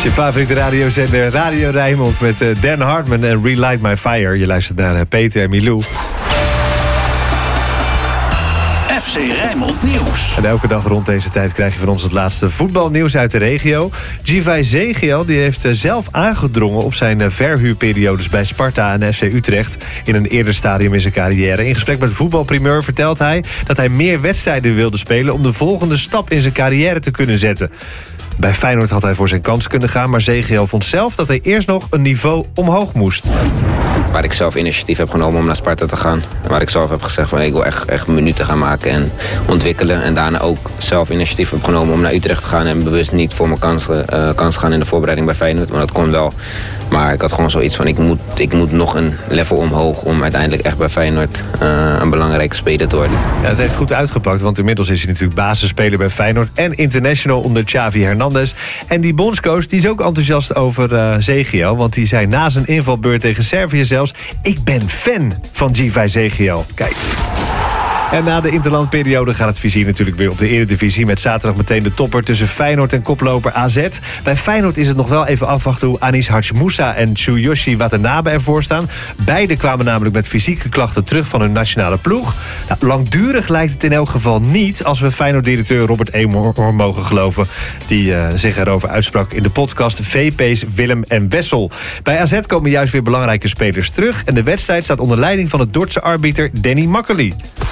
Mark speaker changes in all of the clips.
Speaker 1: Je favoriete radiozender Radio Rijnmond met Dan Hartman en Relight My Fire. Je luistert naar Peter en Milou.
Speaker 2: FC Rijnmond Nieuws.
Speaker 1: En elke dag rond deze tijd krijg je van ons het laatste voetbalnieuws uit de regio. Givay Zegiel die heeft zelf aangedrongen op zijn verhuurperiodes bij Sparta en FC Utrecht in een eerder stadium in zijn carrière. In gesprek met Voetbalprimeur vertelt hij dat hij meer wedstrijden wilde spelen om de volgende stap in zijn carrière te kunnen zetten. Bij Feyenoord had hij voor zijn kans kunnen gaan, maar Zegiel vond zelf dat hij eerst nog een niveau omhoog moest.
Speaker 3: Waar ik zelf initiatief heb genomen om naar Sparta te gaan. En waar ik zelf heb gezegd van ik wil echt minuten gaan maken en ontwikkelen. En daarna ook zelf initiatief heb genomen om naar Utrecht te gaan. En bewust niet voor mijn kans gaan in de voorbereiding bij Feyenoord. Maar dat kon wel. Maar ik had gewoon zoiets van ik moet nog een level omhoog om uiteindelijk echt bij Feyenoord een belangrijke speler te worden.
Speaker 1: Ja, het heeft goed uitgepakt, want inmiddels is hij natuurlijk basisspeler bij Feyenoord en international onder Xavi Hernandez. En die bondscoach die is ook enthousiast over Zegiel, want die zei na zijn invalbeurt tegen Servië zelfs: ik ben fan van Givay Zegiel. Kijk. En na de interlandperiode gaat het vizier natuurlijk weer op de Eredivisie, met zaterdag meteen de topper tussen Feyenoord en koploper AZ. Bij Feyenoord is het nog wel even afwachten hoe Anis Hachimoussa en Tsuyoshi Watanabe ervoor staan. Beide kwamen namelijk met fysieke klachten terug van hun nationale ploeg. Nou, langdurig lijkt het in elk geval niet, als we Feyenoord-directeur Robert Eenhoorn mogen geloven, die zich erover uitsprak in de podcast VP's Willem en Wessel. Bij AZ komen juist weer belangrijke spelers terug en de wedstrijd staat onder leiding van het Dordtse arbiter Danny Makkely.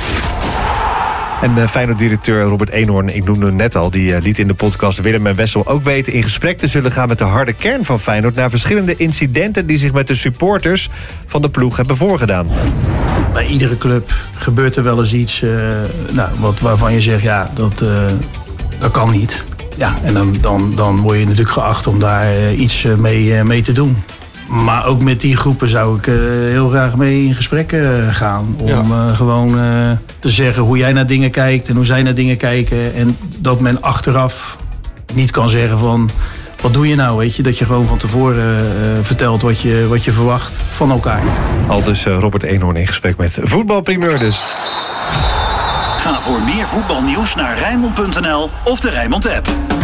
Speaker 1: En Feyenoord-directeur Robert Eenhoorn, ik noemde hem net al, die liet in de podcast Willem en Wessel ook weten in gesprek te zullen gaan met de harde kern van Feyenoord naar verschillende incidenten die zich met de supporters van de ploeg hebben voorgedaan.
Speaker 4: Bij iedere club gebeurt er wel eens iets waarvan je zegt, ja, dat kan niet. Ja, en dan word je natuurlijk geacht om daar iets mee te doen. Maar ook met die groepen zou ik heel graag mee in gesprek gaan. Om gewoon te zeggen hoe jij naar dingen kijkt en hoe zij naar dingen kijken. En dat men achteraf niet kan zeggen van, wat doe je nou, weet je? Dat je gewoon van tevoren vertelt wat je verwacht van elkaar.
Speaker 1: Aldus Robert Eenhoorn in gesprek met Voetbalprimeur dus.
Speaker 2: Ga voor meer voetbalnieuws naar Rijnmond.nl of de Rijnmond app.